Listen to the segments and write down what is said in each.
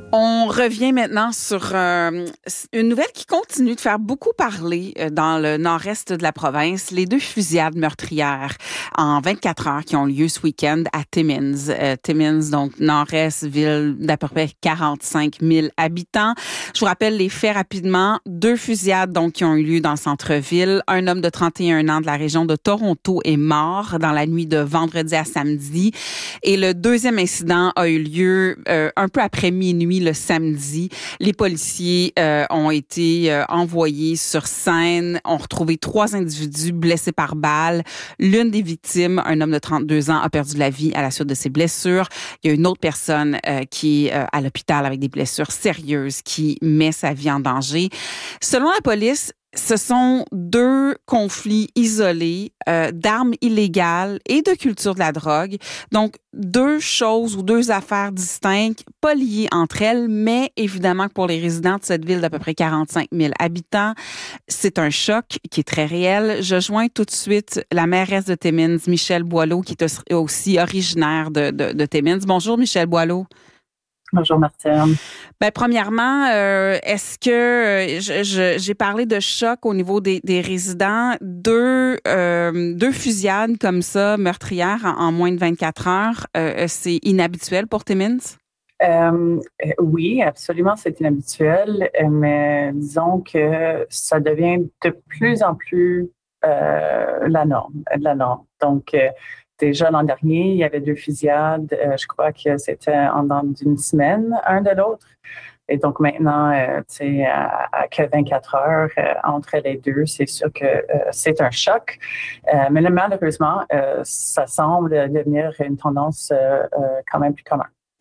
On revient maintenant sur une nouvelle qui continue de faire beaucoup parler dans le nord-est de la province, les 2 fusillades meurtrières en 24 heures qui ont lieu ce week-end à Timmins. Timmins, donc nord-est, ville d'à peu près 45 000 habitants. Je vous rappelle les faits rapidement. 2 fusillades donc qui ont eu lieu dans le centre-ville. Un homme de 31 ans de la région de Toronto est mort dans la nuit de vendredi à samedi. Et le deuxième incident a eu lieu un peu après minuit le samedi. Les policiers ont été envoyés sur scène, ont retrouvé 3 individus blessés par balle. L'une des victimes, un homme de 32 ans, a perdu la vie à la suite de ses blessures. Il y a une autre personne qui est à l'hôpital avec des blessures sérieuses qui met sa vie en danger. Selon la police, ce sont 2 conflits isolés d'armes illégales et de culture de la drogue. Donc, 2 choses ou 2 affaires distinctes, pas liées entre elles, mais évidemment que pour les résidents de cette ville d'à peu près 45 000 habitants, c'est un choc qui est très réel. Je joins tout de suite la mairesse de Timmins, Michèle Boileau, qui est aussi originaire de Timmins. Bonjour, Michèle Boileau. Bonjour Martial. Ben premièrement, est-ce que j'ai parlé de choc au niveau des résidents, 2 fusillades comme ça meurtrières en moins de 24 heures, c'est inhabituel pour Timmins? Oui, absolument, c'est inhabituel, mais disons que ça devient de plus en plus la norme. Donc, déjà l'an dernier, il y avait 2 fusillades. Je crois que c'était en dedans d'une semaine, un de l'autre. Et donc maintenant, à que 24 heures entre les 2, c'est sûr que c'est un choc. Mais là, malheureusement, ça semble devenir une tendance quand même plus commune.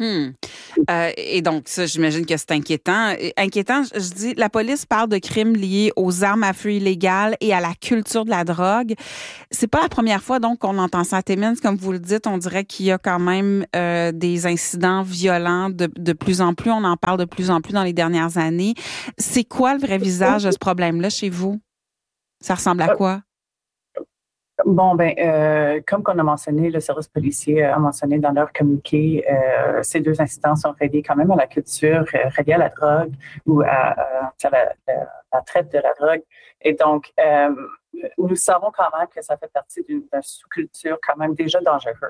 Et donc, ça, j'imagine que c'est inquiétant. Inquiétant, je dis, la police parle de crimes liés aux armes à feu illégales et à la culture de la drogue. C'est pas la première fois, donc, qu'on entend ça à Timmins. Comme vous le dites, on dirait qu'il y a quand même des incidents violents de plus en plus. On en parle de plus en plus dans les dernières années. C'est quoi le vrai visage de ce problème-là chez vous? Ça ressemble à quoi? Bon, comme qu'on a mentionné, le service policier a mentionné dans leur communiqué, ces 2 incidents sont reliés quand même à la culture, reliés à la drogue ou à la traite de la drogue. Et donc, nous savons quand même que ça fait partie d'une sous-culture quand même déjà dangereuse.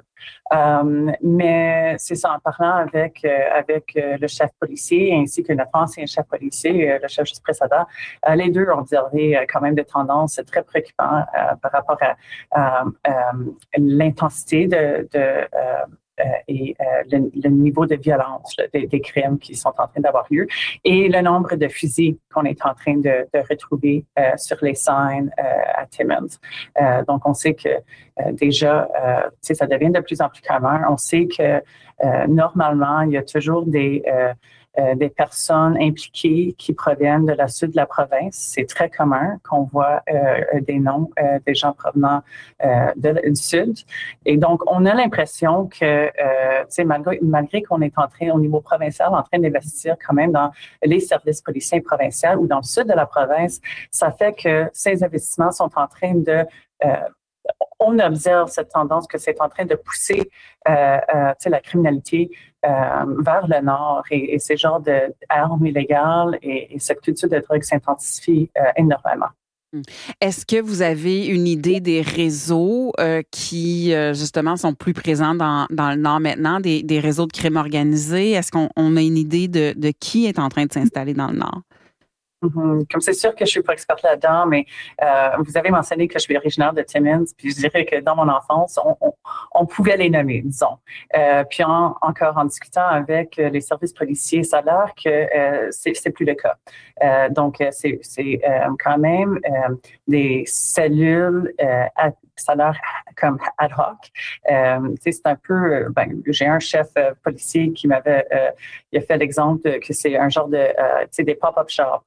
Mais c'est ça, en parlant avec le chef policier ainsi que notre ancien chef policier, le chef juste précédent, les 2 ont observé quand même des tendances très préoccupantes par rapport à l'intensité et le niveau de violence des crimes qui sont en train d'avoir lieu et le nombre de fusils qu'on est en train de retrouver sur les scènes à Timmins. Donc, on sait que déjà, ça devient de plus en plus commun. On sait que normalement, il y a toujours des personnes impliquées qui proviennent de la sud de la province. C'est très commun qu'on voit des noms des gens provenant du sud. Et donc, on a l'impression que, malgré qu'on est en train, au niveau provincial, en train d'investir quand même dans les services policiers provinciaux ou dans le sud de la province, ça fait que ces investissements sont en train de on observe cette tendance que c'est en train de pousser la criminalité vers le nord et ces genres d'armes illégales et cette culture de drogue s'intensifie énormément. Est-ce que vous avez une idée des réseaux qui, justement, sont plus présents dans le Nord maintenant, des réseaux de crime organisé? Est-ce qu'on a une idée de qui est en train de s'installer dans le Nord? Comme c'est sûr que je suis pas experte là-dedans, mais vous avez mentionné que je suis originaire de Timmins, puis je dirais que dans mon enfance, on pouvait les nommer, disons. Puis encore en discutant avec les services policiers, ça a l'air que c'est plus le cas. Donc c'est quand même des cellules ça a l'air comme ad hoc. C'est un peu, j'ai un chef policier qui m'avait, il a fait l'exemple que c'est un genre de, des pop-up shops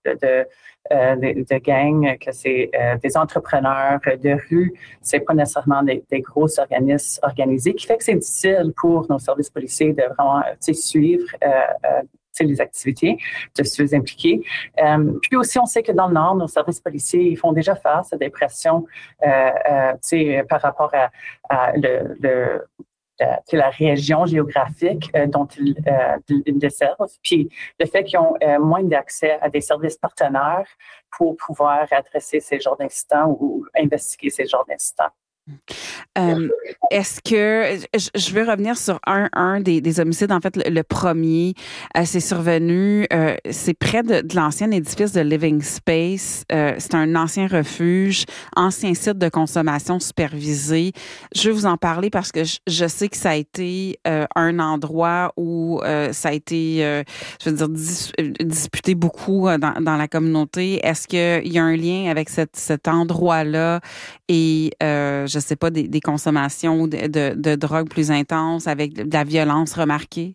de gangs, que c'est des entrepreneurs de rue, c'est pas nécessairement des gros organismes organisés, qui fait que c'est difficile pour nos services policiers de vraiment suivre les activités de ceux impliqués. Puis aussi, on sait que dans le Nord, nos services policiers ils font déjà face à des pressions par rapport à la région géographique dont ils desservent, puis le fait qu'ils ont moins d'accès à des services partenaires pour pouvoir adresser ces genres d'incidents ou investiguer ces genres d'incidents. Euh, Est-ce que je veux revenir sur un des homicides, en fait, le premier, c'est survenu, c'est près de l'ancien édifice de Living Space. C'est un ancien refuge, ancien site de consommation supervisée. Je veux vous en parler parce que je sais que ça a été un endroit où ça a été, je veux dire, disputé beaucoup dans la communauté. Est-ce qu'il y a un lien avec cet endroit-là et je sais pas, des consommations de drogue plus intenses avec de la violence remarquée?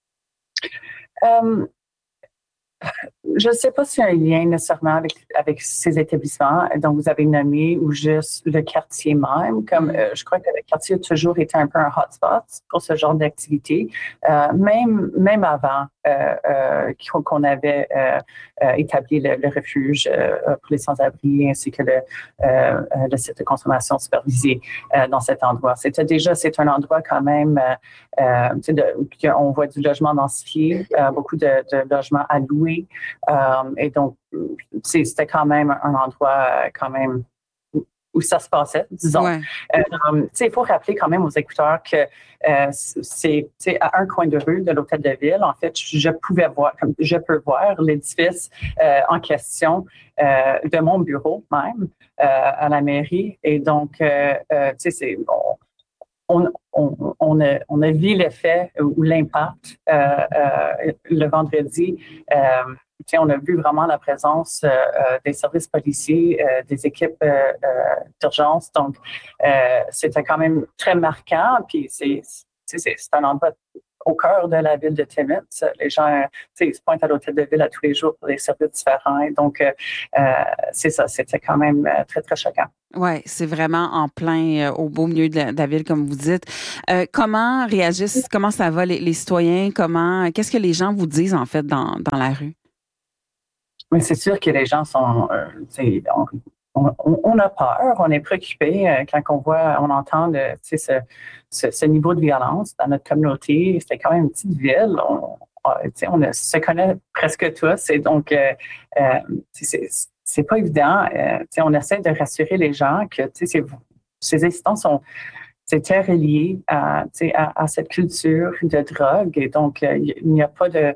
Je ne sais pas s'il y a un lien nécessairement avec ces établissements dont vous avez nommé ou juste le quartier même. Comme je crois que le quartier a toujours été un peu un hotspot pour ce genre d'activité, même avant qu'on avait établi le refuge pour les sans-abri ainsi que le site de consommation supervisée dans cet endroit. C'est un endroit quand même, on voit du logement densifié, beaucoup de logements à louer. Et donc, c'était quand même un endroit quand même où ça se passait, disons. Ouais. Il faut rappeler quand même aux écouteurs que c'est à un coin de rue de l'hôtel de ville. En fait, je peux voir l'édifice en question de mon bureau même à la mairie. Et donc, on a vu l'effet ou l'impact le vendredi. On a vu vraiment la présence des services policiers, des équipes d'urgence. Donc, c'était quand même très marquant. Puis, c'est un endroit au cœur de la ville de Timmins. Les gens, ils se pointent à l'hôtel de ville à tous les jours pour des services différents. Et donc, c'est ça, c'était quand même très, très choquant. Oui, c'est vraiment en plein au beau milieu de la ville, comme vous dites. Comment réagissent, comment ça va les citoyens? Qu'est-ce que les gens vous disent, en fait, dans la rue? Mais c'est sûr que les gens sont, on a peur, on est préoccupé quand on entend ce niveau de violence dans notre communauté. C'est quand même une petite ville. On se connaît presque tous et donc c'est pas évident. On essaie de rassurer les gens que ces incidents c'était relié à cette culture de drogue et donc il n'y a pas de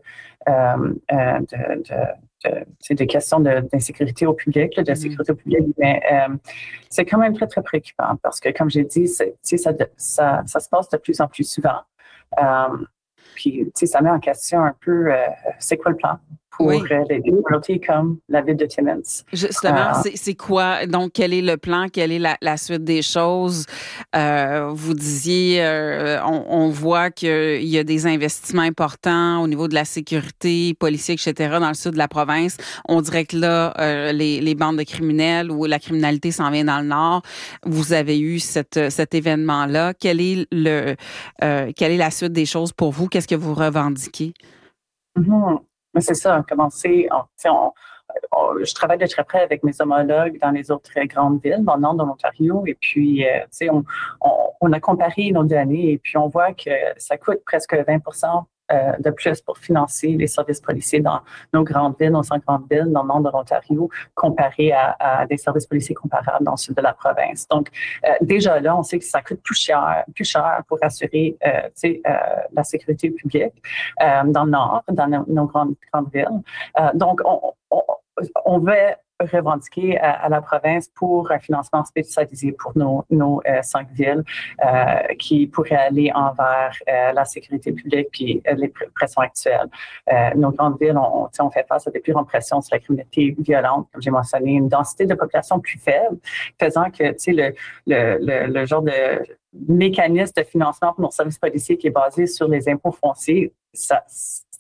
des questions d'insécurité au public, de sécurité au public, mais c'est quand même très, très préoccupant parce que, comme j'ai dit, ça se passe de plus en plus souvent. Puis, ça met en question un peu c'est quoi le plan pour les communautés comme la ville de Timmins. Justement, c'est quoi? Donc, quel est le plan? Quelle est la suite des choses? Vous disiez, on voit qu'il y a des investissements importants au niveau de la sécurité, policiers, etc., dans le sud de la province. On dirait que là, les bandes de criminels ou la criminalité s'en vient dans le nord. Vous avez eu cet événement-là. Quelle est la suite des choses pour vous? Qu'est-ce que vous revendiquez? Mm-hmm. Mais c'est ça, commencer. Je travaille de très près avec mes homologues dans les autres grandes villes, dans le nord de l'Ontario, et puis, on a comparé nos données et puis on voit que ça coûte presque 20% de plus pour financer les services policiers dans nos grandes villes, nos 5 grandes villes, dans le nord de l'Ontario, comparé à des services policiers comparables dans le sud de la province. Donc, déjà là, on sait que ça coûte plus cher pour assurer la sécurité publique dans le nord, dans nos grandes villes. Donc, on veut revendiquer à la province pour un financement spécialisé pour nos 5 villes qui pourraient aller envers la sécurité publique puis les pressions actuelles. Nos grandes villes, on fait face à des plus grandes pressions sur la criminalité violente, comme j'ai mentionné, une densité de population plus faible, faisant que le genre de mécanisme de financement pour nos services policiers qui est basé sur les impôts fonciers,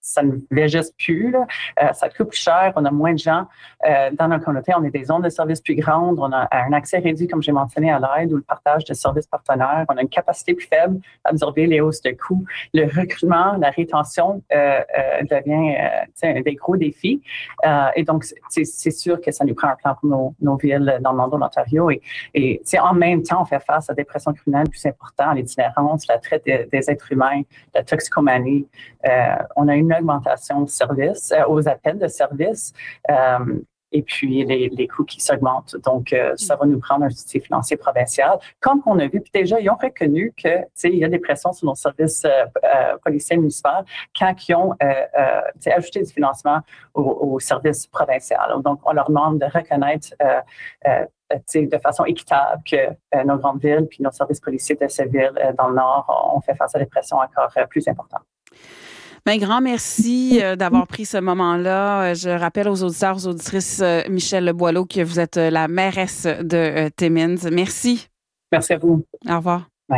ça ne végète plus, là. Ça coûte plus cher, on a moins de gens dans notre communauté, on a des zones de services plus grandes, on a un accès réduit, comme j'ai mentionné, à l'aide ou le partage de services partenaires, on a une capacité plus faible à absorber les hausses de coûts. Le recrutement, la rétention devient un des gros défis. Et donc, c'est sûr que ça nous prend un plan pour nos villes dans le nord de l'Ontario. Et en même temps, on fait face à des pressions criminelles plus importantes, l'itinérance, la traite des êtres humains, la toxicomanie. On a une augmentation de services, aux appels de services, et puis les coûts qui s'augmentent. Donc, ça va nous prendre un soutien financier provincial. Comme on a vu, puis déjà, ils ont reconnu que, il y a des pressions sur nos services policiers municipaux quand ils ont ajouté du financement aux services provinciaux. Donc, on leur demande de reconnaître de façon équitable que nos grandes villes puis nos services policiers de ces villes dans le Nord ont fait face à des pressions encore plus importantes. Un grand merci d'avoir pris ce moment-là. Je rappelle aux auditeurs, aux auditrices, Michèle Boileau, que vous êtes la mairesse de Timmins. Merci. Merci à vous. Au revoir. Ouais.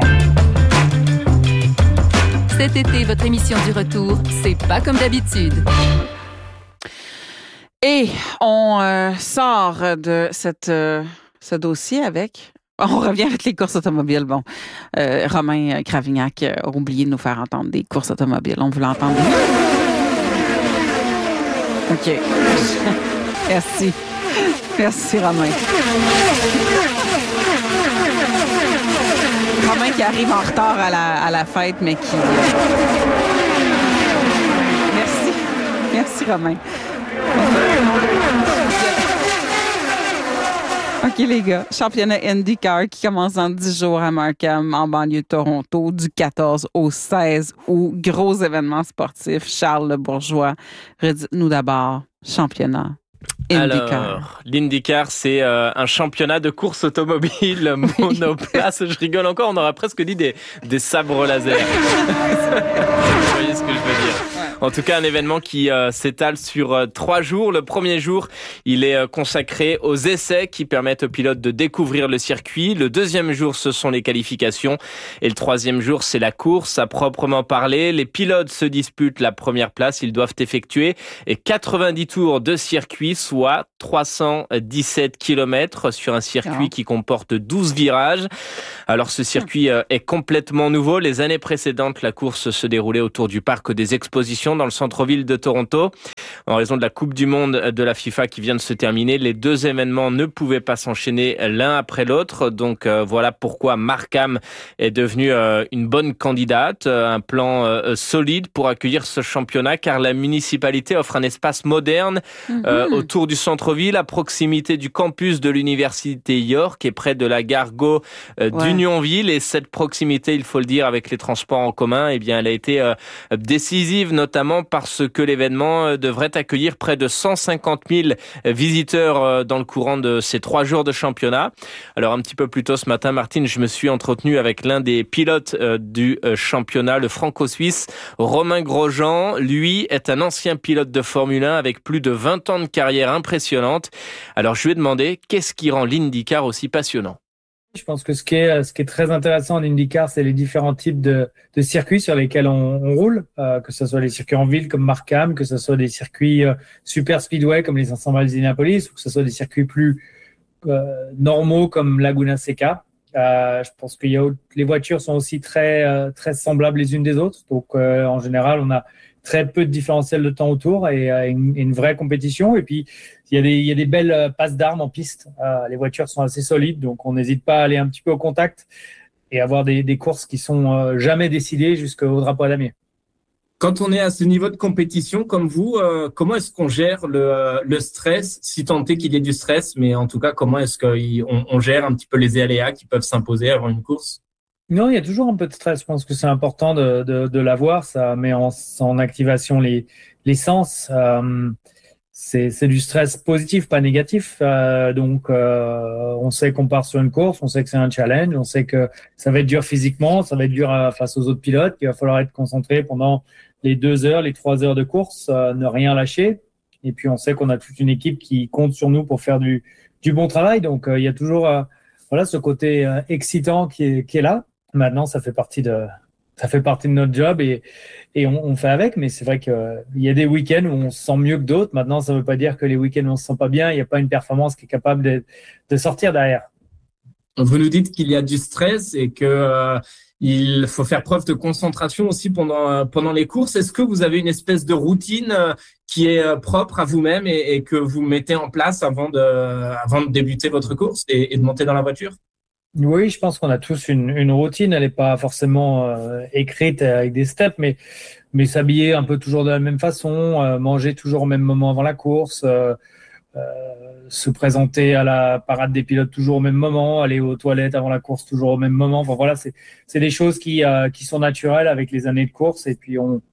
Cet été, votre émission du retour, c'est pas comme d'habitude. Et on sort de ce dossier avec... On revient avec les courses automobiles. Bon, Romain Gravignac a oublié de nous faire entendre des courses automobiles. On voulait entendre. OK. Merci. Merci, Romain. Romain qui arrive en retard à la fête, mais qui... Merci. Merci, Romain. OK, les gars. Championnat IndyCar qui commence en 10 jours à Markham, en banlieue de Toronto, du 14 au 16 août. Gros événement sportif. Charles Le Bourgeois, redites-nous d'abord, championnat IndyCar. Alors, l'IndyCar, c'est un championnat de course automobile monoplace. Je rigole encore, on aurait presque dit des sabres laser. Vous voyez ce que je veux dire. En tout cas, un événement qui s'étale sur 3 jours. Le premier jour, il est consacré aux essais qui permettent aux pilotes de découvrir le circuit. Le deuxième jour, ce sont les qualifications. Et le troisième jour, c'est la course à proprement parler. Les pilotes se disputent la première place. Ils doivent effectuer 90 tours de circuit, soit 317 km sur un circuit qui comporte 12 virages. Alors, ce circuit est complètement nouveau. Les années précédentes, la course se déroulait autour du parc des expositions dans le centre-ville de Toronto. En raison de la Coupe du Monde de la FIFA qui vient de se terminer, les deux événements ne pouvaient pas s'enchaîner l'un après l'autre. Donc voilà pourquoi Markham est devenue une bonne candidate, un plan solide pour accueillir ce championnat, car la municipalité offre un espace moderne autour du centre-ville, à proximité du campus de l'université York et près de la gare Go d'Unionville. Et cette proximité, il faut le dire, avec les transports en commun, eh bien, elle a été décisive, notamment parce que l'événement devrait accueillir près de 150 000 visiteurs dans le courant de ces 3 jours de championnat. Alors, un petit peu plus tôt ce matin, Martine, je me suis entretenu avec l'un des pilotes du championnat, le franco-suisse Romain Grosjean. Lui est un ancien pilote de Formule 1 avec plus de 20 ans de carrière impressionnante. Alors, je lui ai demandé qu'est-ce qui rend l'IndyCar aussi passionnant. Je pense que ce qui est très intéressant en IndyCar, c'est les différents types de circuits sur lesquels on roule, que ce soit les circuits en ville comme Markham, que ce soit des circuits super speedway comme les 500 miles d'Indianapolis, ou que ce soit des circuits plus normaux comme Laguna Seca. Je pense que les voitures sont aussi très semblables les unes des autres. Donc, en général, on a très peu de différentiel de temps autour et une vraie compétition. Et puis, il y a des belles passes d'armes en piste. Les voitures sont assez solides, donc on n'hésite pas à aller un petit peu au contact et avoir des courses qui sont jamais décidées jusqu'au drapeau à damier. Quand on est à ce niveau de compétition comme vous, comment est-ce qu'on gère le stress, si tant est qu'il y ait du stress, mais en tout cas, comment est-ce qu'on gère un petit peu les aléas qui peuvent s'imposer avant une course? Non, il y a toujours un peu de stress. Je pense que c'est important de l'avoir. Ça met en activation les sens. C'est du stress positif, pas négatif. Donc, on sait qu'on part sur une course, on sait que c'est un challenge, on sait que ça va être dur physiquement, ça va être dur face aux autres pilotes, qu'il va falloir être concentré pendant les 2 heures, les 3 heures de course, ne rien lâcher. Et puis, on sait qu'on a toute une équipe qui compte sur nous pour faire du bon travail. Donc, il y a toujours ce côté excitant qui est là. Maintenant, ça fait partie de ça fait partie de notre job et on fait avec. Mais c'est vrai qu'il y a des week-ends où on se sent mieux que d'autres. Maintenant, ça ne veut pas dire que les week-ends où on se sent pas bien, il n'y a pas une performance qui est capable de sortir derrière. Vous nous dites qu'il y a du stress et que il faut faire preuve de concentration aussi pendant les courses. Est-ce que vous avez une espèce de routine qui est propre à vous-même et que vous mettez en place avant de débuter votre course et de monter dans la voiture? Oui, je pense qu'on a tous une routine. Elle n'est pas forcément écrite avec des steps, mais s'habiller un peu toujours de la même façon, manger toujours au même moment avant la course, se présenter à la parade des pilotes toujours au même moment, aller aux toilettes avant la course toujours au même moment. Enfin voilà, c'est des choses qui sont naturelles avec les années de course et puis on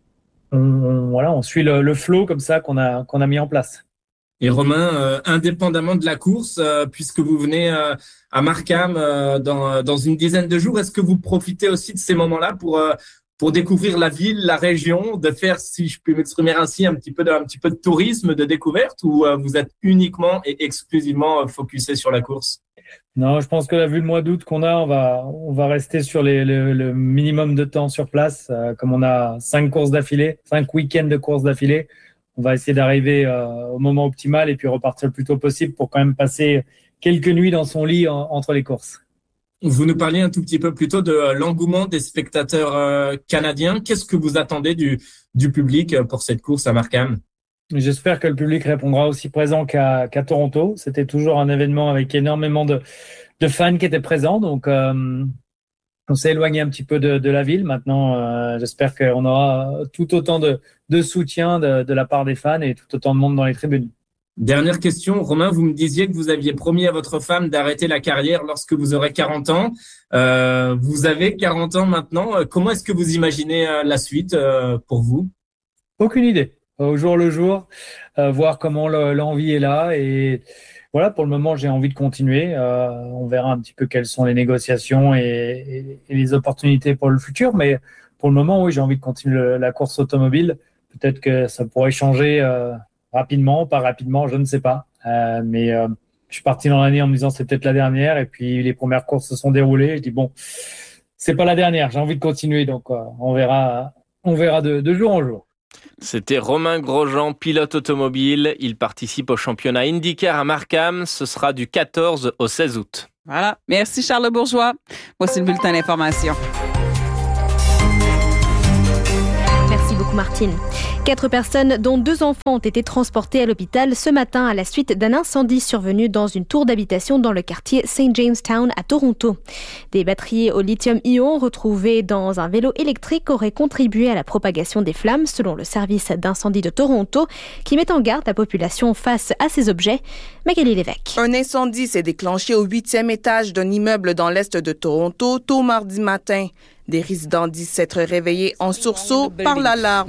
suit le flow comme ça qu'on a mis en place. Et Romain, indépendamment de la course, puisque vous venez à Markham dans une dizaine de jours, est-ce que vous profitez aussi de ces moments-là pour découvrir la ville, la région, de faire, si je peux m'exprimer ainsi, un petit peu de tourisme, de découverte, ou vous êtes uniquement et exclusivement focusé sur la course? Non, je pense que vu le mois d'août qu'on a, on va rester sur le minimum de temps sur place. Comme on a 5 week-ends de courses d'affilée, on va essayer d'arriver au moment optimal et puis repartir le plus tôt possible pour quand même passer quelques nuits dans son lit entre les courses. Vous nous parliez un tout petit peu plus tôt de l'engouement des spectateurs canadiens. Qu'est-ce que vous attendez du public pour cette course à Markham? J'espère que le public répondra aussi présent qu'à Toronto. C'était toujours un événement avec énormément de fans qui étaient présents. Donc, on s'est éloigné un petit peu de la ville. Maintenant, j'espère qu'on aura tout autant de soutien de la part des fans et tout autant de monde dans les tribunes. Dernière question, Romain, vous me disiez que vous aviez promis à votre femme d'arrêter la carrière lorsque vous aurez 40 ans. Vous avez 40 ans maintenant. Comment est-ce que vous imaginez la suite pour vous? Aucune idée. Au jour le jour, voir comment l'envie est là. Et voilà, pour le moment, j'ai envie de continuer. On verra un petit peu quelles sont les négociations et les opportunités pour le futur. Mais pour le moment, oui, j'ai envie de continuer la course automobile. Peut-être que ça pourrait changer rapidement, pas rapidement, je ne sais pas. Mais je suis parti dans l'année en me disant c'est peut-être la dernière. Et puis les premières courses se sont déroulées. Je dis bon, c'est pas la dernière. J'ai envie de continuer. Donc on verra de jour en jour. C'était Romain Grosjean, pilote automobile. Il participe au championnat IndyCar à Markham. Ce sera du 14 au 16 août. Voilà. Merci Charles Bourgeois. Voici le bulletin d'information. Merci beaucoup Martine. 4 personnes, dont 2 enfants, ont été transportées à l'hôpital ce matin à la suite d'un incendie survenu dans une tour d'habitation dans le quartier St. Jamestown à Toronto. Des batteries au lithium-ion retrouvées dans un vélo électrique auraient contribué à la propagation des flammes, selon le service d'incendie de Toronto, qui met en garde la population face à ces objets. Magali Lévesque. Un incendie s'est déclenché au 8e étage d'un immeuble dans l'est de Toronto tôt mardi matin. Des résidents disent s'être réveillés en sursaut par l'alarme.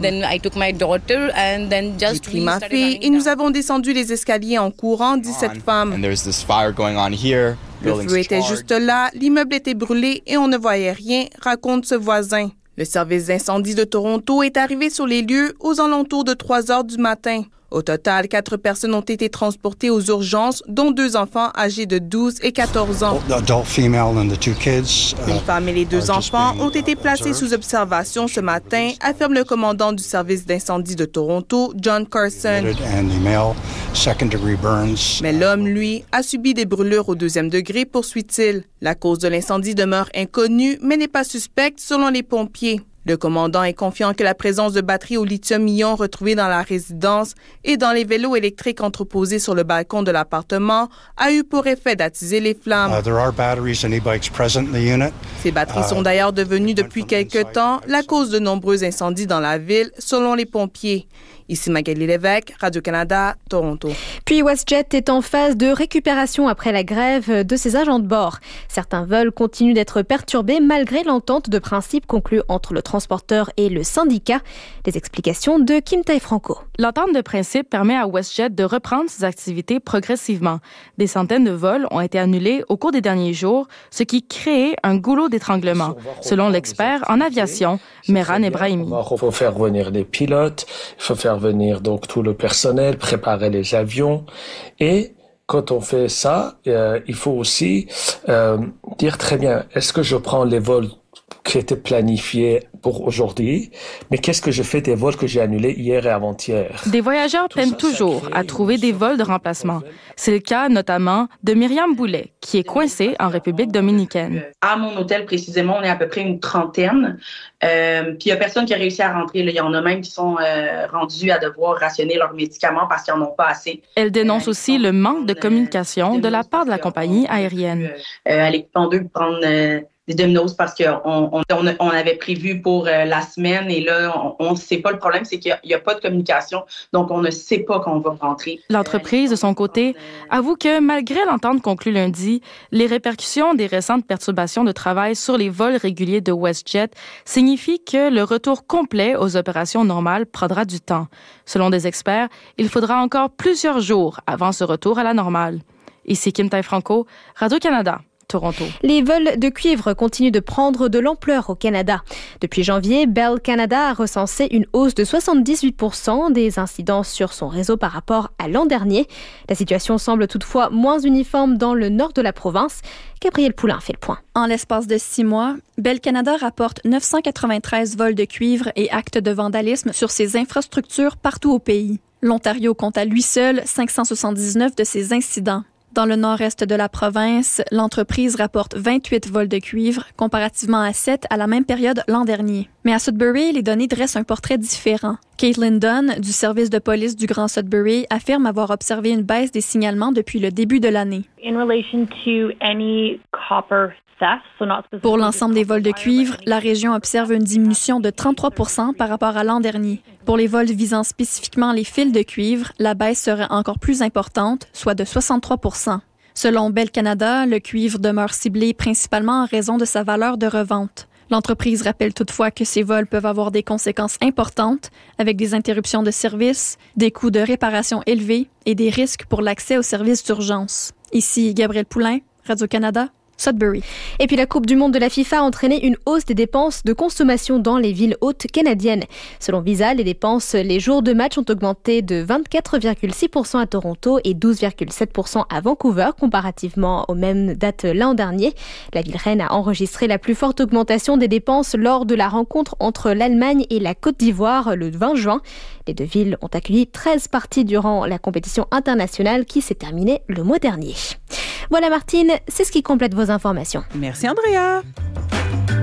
J'ai pris ma fille et nous avons descendu les escaliers en courant, dit cette femme. Le feu était juste là, l'immeuble était brûlé et on ne voyait rien, raconte ce voisin. Le service d'incendie de Toronto est arrivé sur les lieux aux alentours de 3 heures du matin. Au total, 4 personnes ont été transportées aux urgences, dont 2 enfants âgés de 12 et 14 ans. Une femme et les 2 enfants ont été placés sous observation ce matin, affirme le commandant du service d'incendie de Toronto, John Carson. Mais l'homme, lui, a subi des brûlures au 2e degré, poursuit-il. La cause de l'incendie demeure inconnue, mais n'est pas suspecte selon les pompiers. Le commandant est confiant que la présence de batteries au lithium-ion retrouvées dans la résidence et dans les vélos électriques entreposés sur le balcon de l'appartement a eu pour effet d'attiser les flammes. Ces batteries sont d'ailleurs devenues depuis quelque temps la cause de nombreux incendies dans la ville, selon les pompiers. Ici Magali Lévesque, Radio-Canada, Toronto. Puis WestJet est en phase de récupération après la grève de ses agents de bord. Certains vols continuent d'être perturbés malgré l'entente de principe conclue entre le transporteur et le syndicat. Les explications de Kim Tae-Franco. L'entente de principe permet à WestJet de reprendre ses activités progressivement. Des centaines de vols ont été annulés au cours des derniers jours, ce qui crée un goulot d'étranglement, selon l'expert en aviation, Mehran Ebrahimi. Il faut faire venir les pilotes, il faut faire venir donc tout le personnel, préparer les avions. Et quand on fait ça, il faut aussi dire très bien, est-ce que je prends les vols qui étaient planifiés pour aujourd'hui, mais qu'est-ce que je fais des vols que j'ai annulés hier et avant-hier? Des voyageurs peinent toujours à trouver des vols de remplacement. C'est le cas notamment de Myriam Boulet, qui est coincée en République dominicaine. À mon hôtel, précisément, on est à peu près une trentaine. Puis il n'y a personne qui a réussi à rentrer. Il y en a même qui sont rendus à devoir rationner leurs médicaments parce qu'ils n'en ont pas assez. Elle dénonce aussi le manque de communication de la part de la compagnie aérienne. À l'équipement 2, prendre des Domino's parce qu'on avait prévu pour la semaine et là, on ne sait pas. Le problème, c'est qu'il n'y a pas de communication, donc on ne sait pas quand on va rentrer. L'entreprise, de son côté, avoue que malgré l'entente conclue lundi, les répercussions des récentes perturbations de travail sur les vols réguliers de WestJet signifient que le retour complet aux opérations normales prendra du temps. Selon des experts, il faudra encore plusieurs jours avant ce retour à la normale. Ici Kim Tai-Franco, Radio-Canada. Toronto. Les vols de cuivre continuent de prendre de l'ampleur au Canada. Depuis janvier, Bell Canada a recensé une hausse de 78% des incidents sur son réseau par rapport à l'an dernier. La situation semble toutefois moins uniforme dans le nord de la province. Gabriel Poulain fait le point. En l'espace de 6 mois, Bell Canada rapporte 993 vols de cuivre et actes de vandalisme sur ses infrastructures partout au pays. L'Ontario compte à lui seul 579 de ces incidents. Dans le nord-est de la province, l'entreprise rapporte 28 vols de cuivre, comparativement à 7 à la même période l'an dernier. Mais à Sudbury, les données dressent un portrait différent. Caitlin Dunn, du service de police du Grand Sudbury, affirme avoir observé une baisse des signalements depuis le début de l'année. Pour l'ensemble des vols de cuivre, la région observe une diminution de 33% par rapport à l'an dernier. Pour les vols visant spécifiquement les fils de cuivre, la baisse serait encore plus importante, soit de 63%. Selon Bell Canada, le cuivre demeure ciblé principalement en raison de sa valeur de revente. L'entreprise rappelle toutefois que ces vols peuvent avoir des conséquences importantes, avec des interruptions de service, des coûts de réparation élevés et des risques pour l'accès aux services d'urgence. Ici Gabriel Poulain, Radio-Canada. Sudbury. Et puis la Coupe du monde de la FIFA a entraîné une hausse des dépenses de consommation dans les villes hautes canadiennes. Selon Visa, les dépenses les jours de match ont augmenté de 24,6% à Toronto et 12,7% à Vancouver, comparativement aux mêmes dates l'an dernier. La ville reine a enregistré la plus forte augmentation des dépenses lors de la rencontre entre l'Allemagne et la Côte d'Ivoire le 20 juin. Les deux villes ont accueilli 13 parties durant la compétition internationale qui s'est terminée le mois dernier. Voilà Martine, c'est ce qui complète vos informations. Merci Andrea.